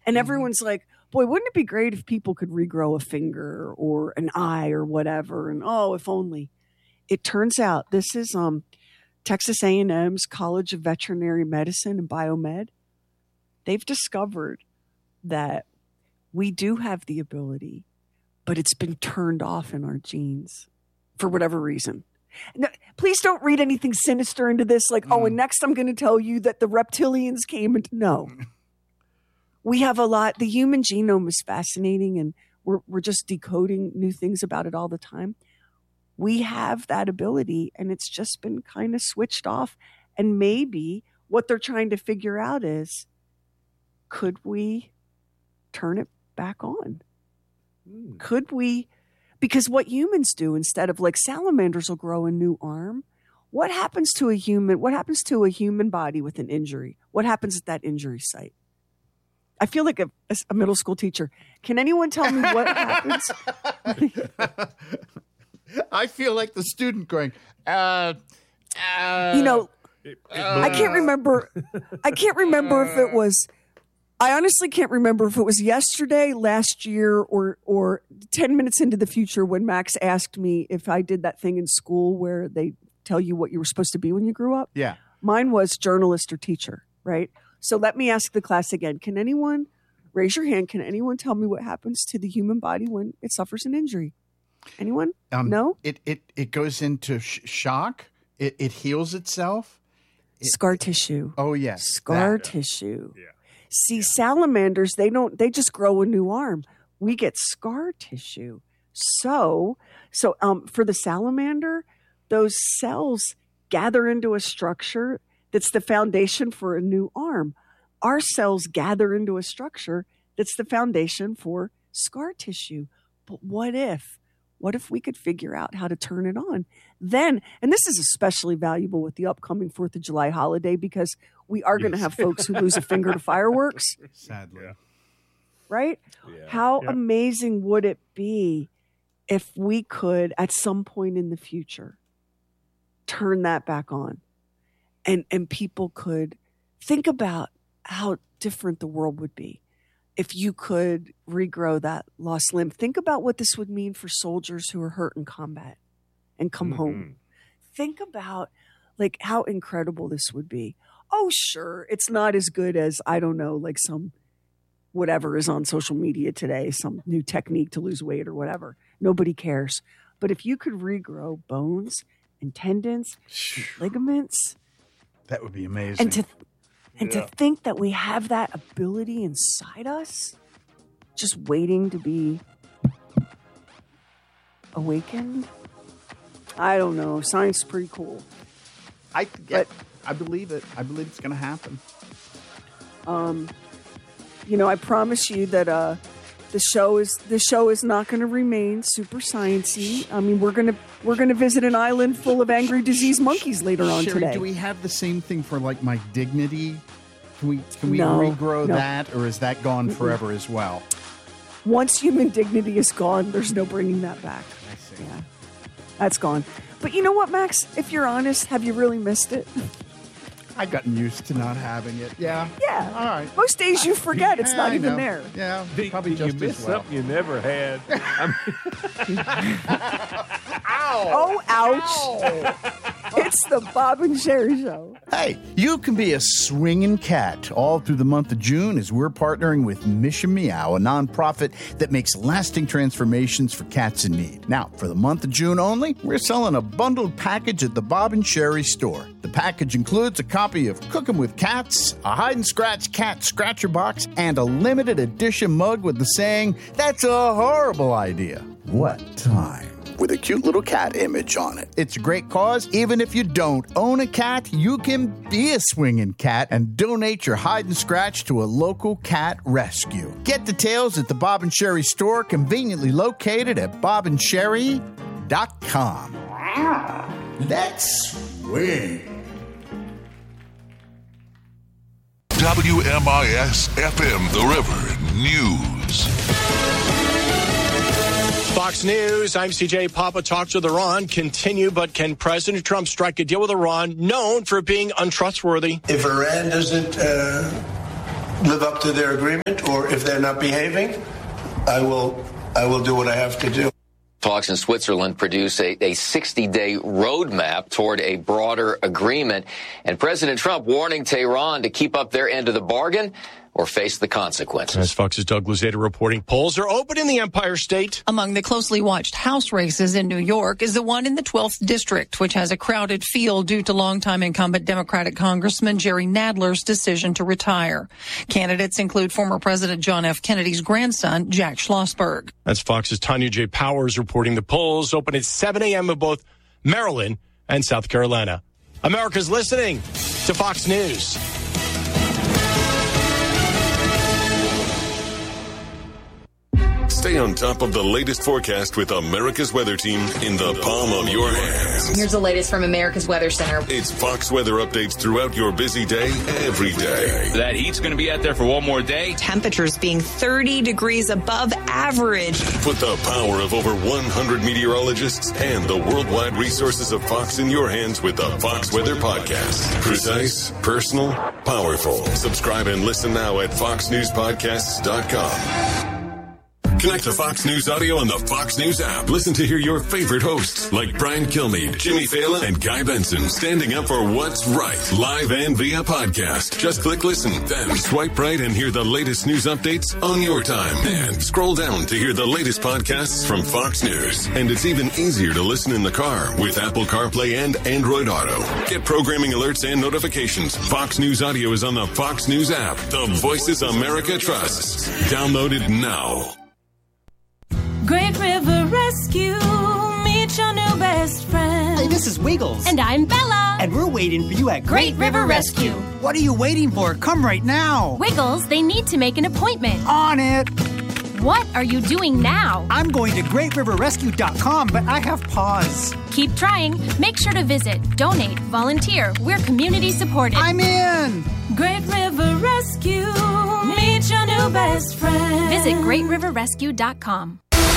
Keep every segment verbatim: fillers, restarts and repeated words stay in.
And everyone's like, boy, wouldn't it be great if people could regrow a finger or an eye or whatever? And oh, if only. It turns out this is um, Texas A and M's College of Veterinary Medicine and Biomed. They've discovered that we do have the ability, but it's been turned off in our genes for whatever reason. No, please don't read anything sinister into this. Like, mm. oh, and next I'm going to tell you that the reptilians came. And no, we have a lot. The human genome is fascinating, and we're we're just decoding new things about it all the time. We have that ability, and it's just been kind of switched off. And maybe what they're trying to figure out is, could we turn it back on? Mm. Could we? Because what humans do, instead of like salamanders will grow a new arm, what happens to a human? What happens to a human body with an injury? What happens at that injury site? I feel like a, a middle school teacher. Can anyone tell me what happens? I feel like the student going, uh, uh, you know, uh, I can't remember. I can't remember if it was. I honestly can't remember if it was yesterday, last year, or or ten minutes into the future when Max asked me if I did that thing in school where they tell you what you were supposed to be when you grew up. Yeah. Mine was journalist or teacher, right? So let me ask the class again. Can anyone raise your hand? Can anyone tell me what happens to the human body when it suffers an injury? Anyone? Um, no? It, it, it goes into sh- shock. It, it heals itself. It, Scar tissue. Oh, yes. Scar that. tissue. Yeah. See, yeah. salamanders, they don't, they just grow a new arm. We get scar tissue. So, so um, for the salamander, those cells gather into a structure that's the foundation for a new arm. Our cells gather into a structure that's the foundation for scar tissue. But what if, what if we could figure out how to turn it on? Then, and this is especially valuable with the upcoming fourth of July holiday, because we are going to Yes. have folks who lose a finger to fireworks. Sadly. Yeah. Right? Yeah. How Yeah. amazing would it be if we could, at some point in the future, turn that back on, and and people could think about how different the world would be if you could regrow that lost limb. Think about what this would mean for soldiers who are hurt in combat and come Mm-hmm. home. Think about like how incredible this would be. Oh, sure, it's not as good as, I don't know, like some whatever is on social media today, some new technique to lose weight or whatever. Nobody cares. But if you could regrow bones and tendons, and ligaments, That would be amazing. and to and Yeah. to think that we have that ability inside us, just waiting to be awakened. I don't know. Science is pretty cool. I, yeah, but- I believe it. I believe it's going to happen. Um, you know, I promise you that uh, the show is the show is not going to remain super sciencey. I mean, we're gonna we're gonna visit an island full of angry, diseased monkeys later on Sherry, today. do we have the same thing for like my dignity? Can we can we No, regrow no. that, or is that gone forever as well? Once human dignity is gone, there's no bringing that back. I see. Yeah, that's gone. But you know what, Max? If you're honest, have you really missed it? I've gotten used to not having it. Yeah. Yeah. All right. Most days you forget it's Yeah, not I even know. there. Yeah. You- Probably you just missed as well. something you never had. I mean, Oh, ouch. It's the Bob and Sherry Show. Hey, you can be a swinging cat all through the month of June as we're partnering with Mission Meow, a nonprofit that makes lasting transformations for cats in need. Now, for the month of June only, we're selling a bundled package at the Bob and Sherry store. The package includes a copy of Cooking with Cats, a hide and scratch cat scratcher box, and a limited edition mug with the saying, "That's a horrible idea." What time? With a cute little cat image on it. It's a great cause. Even if you don't own a cat, you can be a swinging cat and donate your hide and scratch to a local cat rescue. Get details at the Bob and Sherry store, conveniently located at bob and sherry dot com. Let's swing. W M I S F M The River News. Fox News, I'm C J Papa. Talks with Iran continue, but can President Trump strike a deal with Iran, known for being untrustworthy? If Iran doesn't uh, live up to their agreement, or if they're not behaving, I will I will do what I have to do. Talks in Switzerland produce a sixty-day roadmap toward a broader agreement, and President Trump warning Tehran to keep up their end of the bargain or face the consequences. As Fox's Doug Luzader reporting, polls are open in the Empire State. Among the closely watched House races in New York is the one in the twelfth District, which has a crowded field due to longtime incumbent Democratic Congressman Jerry Nadler's decision to retire. Candidates include former President John F. Kennedy's grandson, Jack Schlossberg. That's Fox's Tanya J. Powers reporting. The polls open at seven a.m. in both Maryland and South Carolina. America's listening to Fox News. Stay on top of the latest forecast with America's Weather Team in the palm of your hands. Here's the latest from America's Weather Center. It's Fox weather updates throughout your busy day, every day. That heat's going to be out there for one more day. Temperatures being thirty degrees above average. Put the power of over one hundred meteorologists and the worldwide resources of Fox in your hands with the Fox Weather Podcast. Precise, personal, powerful. Subscribe and listen now at fox news podcasts dot com. Connect to Fox News Audio on the Fox News app. Listen to hear your favorite hosts like Brian Kilmeade, Jimmy Fallon, and Guy Benson standing up for what's right, live and via podcast. Just click listen, then swipe right and hear the latest news updates on your time. And scroll down to hear the latest podcasts from Fox News. And it's even easier to listen in the car with Apple CarPlay and Android Auto. Get programming alerts and notifications. Fox News Audio is on the Fox News app. The voices America trusts. Download it now. Great River Rescue, meet your new best friend. Hey, this is Wiggles. And I'm Bella. And we're waiting for you at Great, Great River Rescue. What are you waiting for? Come right now. Wiggles, they need to make an appointment. On it. What are you doing now? I'm going to great river rescue dot com, but I have pause. Keep trying. Make sure to visit, donate, volunteer. We're community supported. I'm in. Great River Rescue, meet your new best friend. Visit great river rescue dot com.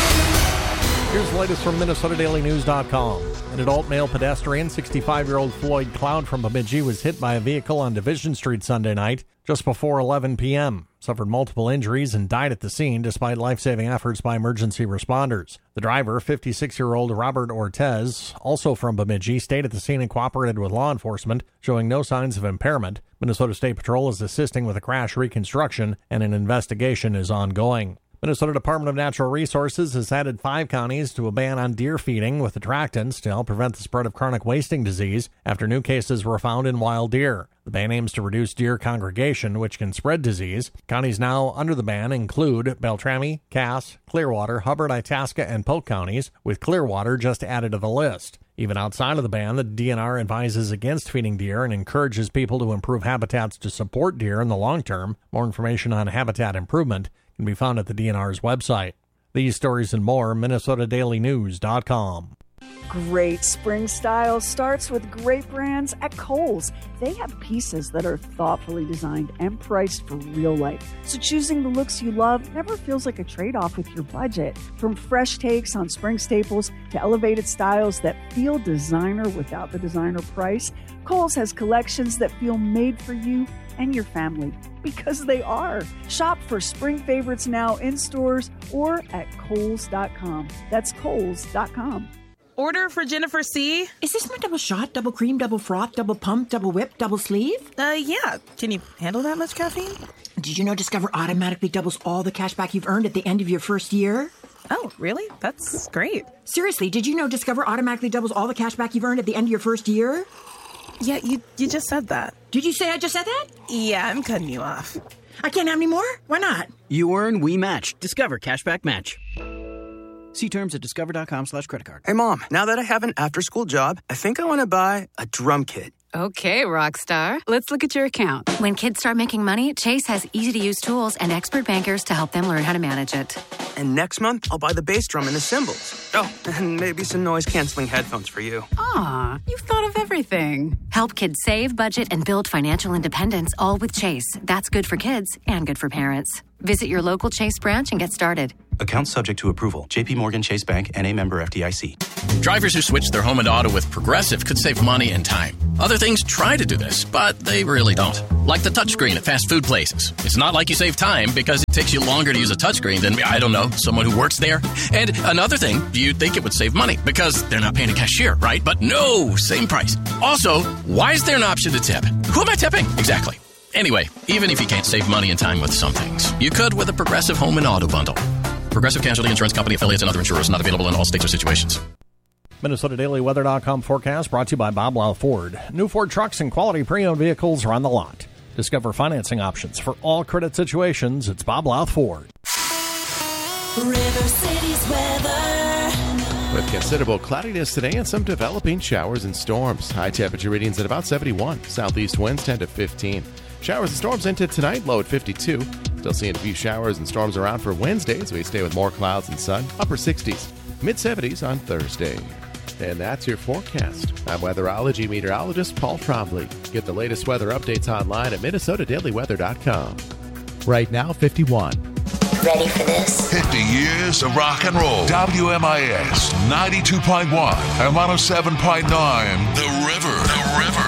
Here's the latest from Minnesota Daily News dot com. An adult male pedestrian, sixty-five-year-old Floyd Cloud from Bemidji, was hit by a vehicle on Division Street Sunday night just before eleven p.m., suffered multiple injuries, and died at the scene despite life-saving efforts by emergency responders. The driver, fifty-six-year-old Robert Ortez, also from Bemidji, stayed at the scene and cooperated with law enforcement, showing no signs of impairment. Minnesota State Patrol is assisting with a crash reconstruction, and an investigation is ongoing. Minnesota Department of Natural Resources has added five counties to a ban on deer feeding with attractants to help prevent the spread of chronic wasting disease after new cases were found in wild deer. The ban aims to reduce deer congregation, which can spread disease. Counties now under the ban include Beltrami, Cass, Clearwater, Hubbard, Itasca, and Polk counties, with Clearwater just added to the list. Even outside of the ban, the D N R advises against feeding deer and encourages people to improve habitats to support deer in the long term. More information on habitat improvement can be found at the D N R's website. These stories and more, Minnesota Daily News dot com. Great spring style starts with great brands at Kohl's. They have pieces that are thoughtfully designed and priced for real life. So choosing the looks you love never feels like a trade-off with your budget. From fresh takes on spring staples to elevated styles that feel designer without the designer price, Kohl's has collections that feel made for you and your family, because they are. Shop for spring favorites now in stores or at Kohl's dot com. That's Kohl's dot com. Order for Jennifer C. Is this my double shot, double cream, double froth, double pump, double whip, double sleeve? Uh, yeah. Can you handle that much caffeine? Did you know Discover automatically doubles all the cash back you've earned at the end of your first year? Oh, really? That's great. Seriously, did you know Discover automatically doubles all the cash back you've earned at the end of your first year? Yeah, you you just said that. Did you say I just said that? Yeah, I'm cutting you off. I can't have any more? Why not? You earn, we match. Discover Cashback Match. See terms at discover.com slash credit card. Hey, Mom, now that I have an after-school job, I think I want to buy a drum kit. Okay, Rockstar. Let's look at your account. When kids start making money, Chase has easy-to-use tools and expert bankers to help them learn how to manage it. And next month, I'll buy the bass drum and the cymbals. Oh, and maybe some noise-canceling headphones for you. Aw, you've thought of everything. Help kids save, budget, and build financial independence, all with Chase. That's good for kids and good for parents. Visit your local Chase branch and get started. Account subject to approval. J P Morgan Chase Bank, N A member F D I C. Drivers who switch their home and auto with Progressive could save money and time. Other things try to do this, but they really don't. Like the touchscreen at fast food places. It's not like you save time because it takes you longer to use a touchscreen than, I don't know, someone who works there. And another thing, you'd think it would save money because they're not paying a cashier, right? But no, same price. Also, why is there an option to tip? Who am I tipping? Exactly. Anyway, even if you can't save money and time with some things, you could with a Progressive home and auto bundle. Progressive Casualty Insurance Company, affiliates, and other insurers. Not available in all states or situations. Minnesota Daily Weather dot com forecast brought to you by Bob Lau Ford. New Ford trucks and quality pre-owned vehicles are on the lot. Discover financing options for all credit situations. It's Bob Lau Ford. River City's weather. With considerable cloudiness today and some developing showers and storms. High temperature readings at about seventy-one. Southeast winds ten to fifteen. Showers and storms into tonight, low at fifty-two. Still seeing a few showers and storms around for Wednesday as we stay with more clouds and sun. Upper sixties, mid seventies on Thursday. And that's your forecast. I'm weatherology meteorologist Paul Trombley. Get the latest weather updates online at Minnesota Daily Weather dot com. Right now, fifty-one. Ready for this? fifty years of rock and roll. W M I S ninety-two point one and one oh seven point nine. The River. The River.